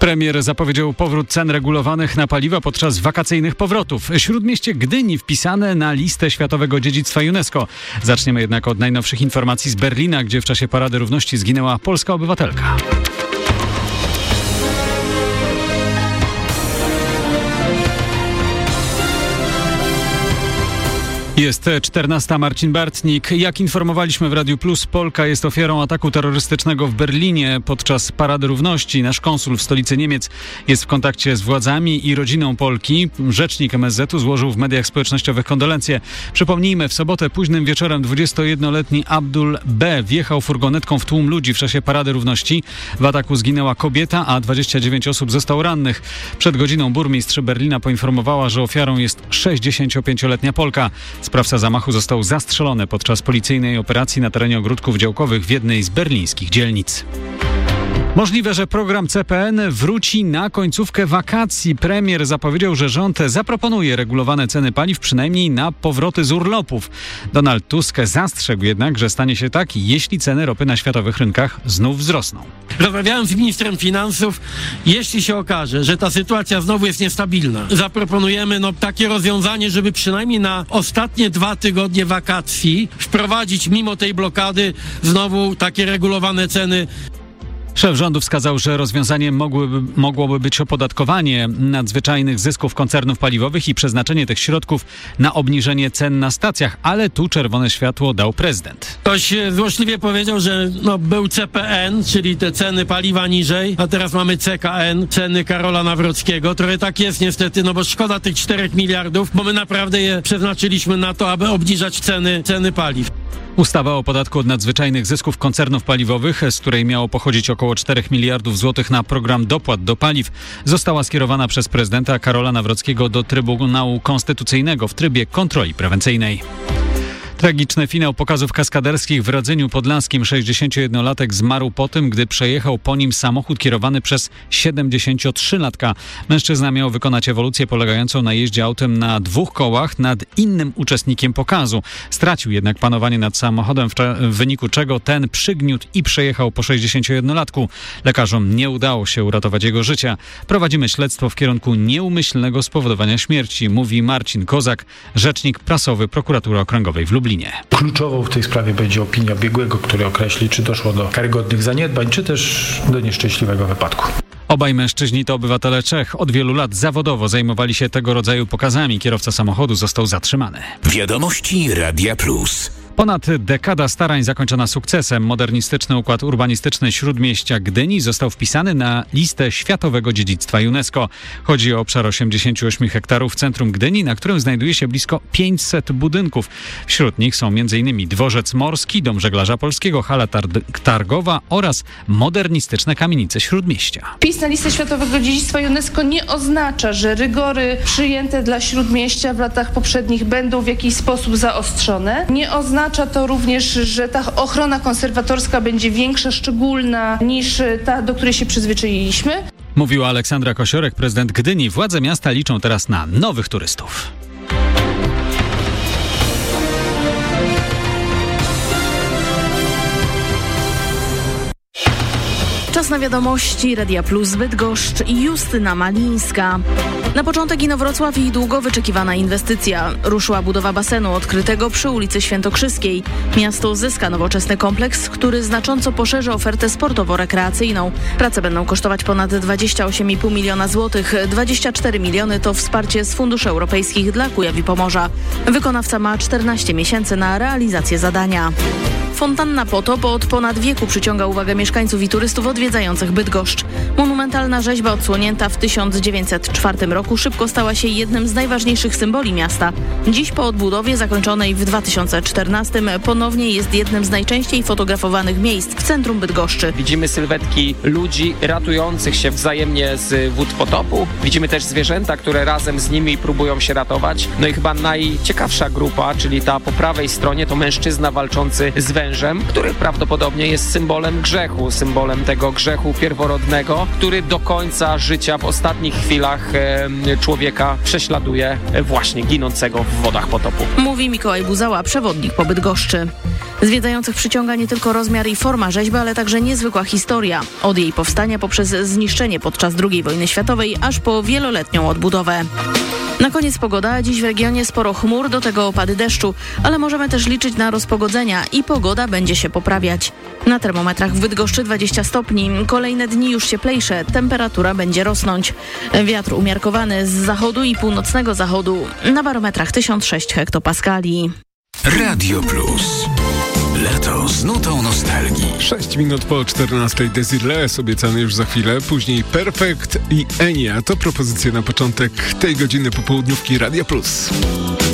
Premier zapowiedział powrót cen regulowanych na paliwa podczas wakacyjnych powrotów. Śródmieście Gdyni wpisane na listę Światowego Dziedzictwa UNESCO. Zaczniemy jednak od najnowszych informacji z Berlina, gdzie w czasie Parady Równości zginęła polska obywatelka. Jest 14. Marcin Bartnik. Jak informowaliśmy w Radiu Plus, Polka jest ofiarą ataku terrorystycznego w Berlinie podczas Parady Równości. Nasz konsul w stolicy Niemiec jest w kontakcie z władzami i rodziną Polki. Rzecznik MSZ-u złożył w mediach społecznościowych kondolencje. Przypomnijmy, w sobotę późnym wieczorem 21-letni Abdul B. wjechał furgonetką w tłum ludzi w czasie Parady Równości. W ataku zginęła kobieta, a 29 osób zostało rannych. Przed godziną burmistrz Berlina poinformowała, że ofiarą jest 65-letnia Polka. Sprawca zamachu został zastrzelony podczas policyjnej operacji na terenie ogródków działkowych w jednej z berlińskich dzielnic. Możliwe, że program CPN wróci na końcówkę wakacji. Premier zapowiedział, że rząd zaproponuje regulowane ceny paliw przynajmniej na powroty z urlopów. Donald Tusk zastrzegł jednak, że stanie się tak, jeśli ceny ropy na światowych rynkach znów wzrosną. Rozmawiałem z ministrem finansów. Jeśli się okaże, że ta sytuacja znowu jest niestabilna, zaproponujemy takie rozwiązanie, żeby przynajmniej na ostatnie 2 tygodnie wakacji wprowadzić mimo tej blokady znowu takie regulowane ceny. Szef rządu wskazał, że rozwiązaniem mogłoby być opodatkowanie nadzwyczajnych zysków koncernów paliwowych i przeznaczenie tych środków na obniżenie cen na stacjach, ale tu czerwone światło dał prezydent. Ktoś złośliwie powiedział, że był CPN, czyli te ceny paliwa niżej, a teraz mamy CKN, ceny Karola Nawrockiego. Trochę tak jest niestety, bo szkoda tych 4 miliardów, bo my naprawdę je przeznaczyliśmy na to, aby obniżać ceny paliw. Ustawa o podatku od nadzwyczajnych zysków koncernów paliwowych, z której miało pochodzić około 4 miliardów złotych na program dopłat do paliw, została skierowana przez prezydenta Karola Nawrockiego do Trybunału Konstytucyjnego w trybie kontroli prewencyjnej. Tragiczny finał pokazów kaskaderskich w Radzyniu Podlaskim. 61-latek zmarł po tym, gdy przejechał po nim samochód kierowany przez 73-latka. Mężczyzna miał wykonać ewolucję polegającą na jeździe autem na 2 kołach nad innym uczestnikiem pokazu. Stracił jednak panowanie nad samochodem, w wyniku czego ten przygniótł i przejechał po 61-latku. Lekarzom nie udało się uratować jego życia. Prowadzimy śledztwo w kierunku nieumyślnego spowodowania śmierci, mówi Marcin Kozak, rzecznik prasowy Prokuratury Okręgowej w Lublinie. Kluczową w tej sprawie będzie opinia biegłego, który określi, czy doszło do karygodnych zaniedbań, czy też do nieszczęśliwego wypadku. Obaj mężczyźni to obywatele Czech. Od wielu lat zawodowo zajmowali się tego rodzaju pokazami. Kierowca samochodu został zatrzymany. Wiadomości Radia Plus. Ponad dekada starań zakończona sukcesem. Modernistyczny układ urbanistyczny Śródmieścia Gdyni został wpisany na listę Światowego Dziedzictwa UNESCO. Chodzi o obszar 88 hektarów w centrum Gdyni, na którym znajduje się blisko 500 budynków. Wśród nich są m.in. Dworzec Morski, Dom Żeglarza Polskiego, hala targowa oraz modernistyczne kamienice Śródmieścia. Wpis na listę Światowego Dziedzictwa UNESCO nie oznacza, że rygory przyjęte dla Śródmieścia w latach poprzednich będą w jakiś sposób zaostrzone. Nie oznacza to również, że ta ochrona konserwatorska będzie większa, szczególna niż ta, do której się przyzwyczailiśmy. Mówiła Aleksandra Kosiorek, prezydent Gdyni. Władze miasta liczą teraz na nowych turystów. Czas na wiadomości Radia Plus Bydgoszcz i Justyna Malińska. Na początek Inowrocław i długo wyczekiwana inwestycja. Ruszyła budowa basenu odkrytego przy ulicy Świętokrzyskiej. Miasto zyska nowoczesny kompleks, który znacząco poszerzy ofertę sportowo-rekreacyjną. Prace będą kosztować ponad 28,5 miliona złotych. 24 miliony to wsparcie z funduszy europejskich dla Kujaw i Pomorza. Wykonawca ma 14 miesięcy na realizację zadania. Fontanna Potop od ponad wieku przyciąga uwagę mieszkańców i turystów odwiedzających Bydgoszcz. Monumentalna rzeźba odsłonięta w 1904 roku szybko stała się jednym z najważniejszych symboli miasta. Dziś po odbudowie zakończonej w 2014 ponownie jest jednym z najczęściej fotografowanych miejsc w centrum Bydgoszczy. Widzimy sylwetki ludzi ratujących się wzajemnie z wód potopu. Widzimy też zwierzęta, które razem z nimi próbują się ratować. No i chyba najciekawsza grupa, czyli ta po prawej stronie, to mężczyzna walczący z wężem. wężem, który prawdopodobnie jest symbolem grzechu, symbolem tego grzechu pierworodnego, który do końca życia w ostatnich chwilach człowieka prześladuje właśnie ginącego w wodach potopu. Mówi Mikołaj Buzała, przewodnik po Bydgoszczy. Zwiedzających przyciąga nie tylko rozmiar i forma rzeźby, ale także niezwykła historia. Od jej powstania poprzez zniszczenie podczas II wojny światowej, aż po wieloletnią odbudowę. Na koniec pogoda. Dziś w regionie sporo chmur, do tego opady deszczu, ale możemy też liczyć na rozpogodzenia i pogoda będzie się poprawiać. Na termometrach w Bydgoszczy 20 stopni. Kolejne dni już cieplejsze. Temperatura będzie rosnąć. Wiatr umiarkowany z zachodu i północnego zachodu. Na barometrach 1006 hektopaskali. Radio Plus. Lato z nutą nostalgii. 6 minut po 14 Desireless obiecany już za chwilę, później Perfect i Enia. To propozycje na początek tej godziny popołudniówki Radia Plus.